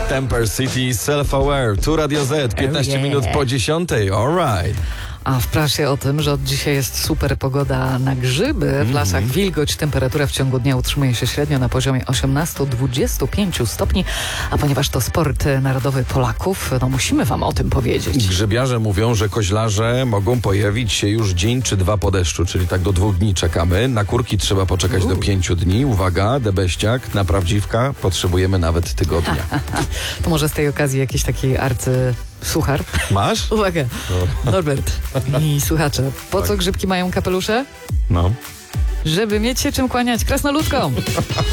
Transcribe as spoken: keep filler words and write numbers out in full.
Temper City, Self-Aware, tu Radio Z, piętnaście Oh yeah. minut po dziesiątej, alright. A w prasie o tym, że od dzisiaj jest super pogoda na grzyby. W lasach wilgoć, temperatura w ciągu dnia utrzymuje się średnio na poziomie osiemnaście do dwudziestu pięciu stopni, a ponieważ to sport narodowy Polaków, no musimy wam o tym powiedzieć. Grzybiarze mówią, że koźlarze mogą pojawić się już dzień czy dwa po deszczu, czyli tak do dwóch dni czekamy. Na kurki trzeba poczekać U. do pięciu dni. Uwaga, debeściak, na prawdziwka potrzebujemy nawet tygodnia. To może z tej okazji jakiś taki arcy... Suchar. Masz? Uwaga, Norbert i słuchacze, po co grzybki mają kapelusze? No. Żeby mieć się czym kłaniać krasnoludkom.